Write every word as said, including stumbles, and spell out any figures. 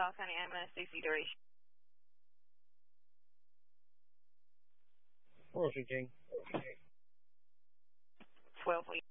Charles County Ambulance, C C duration. four oh three King. twelve, please.